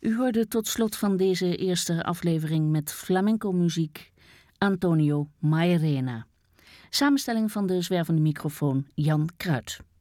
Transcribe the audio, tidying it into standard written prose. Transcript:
U hoorde tot slot van deze eerste aflevering met flamenco-muziek Antonio Mairena. Samenstelling van de zwervende microfoon Jan Kruid.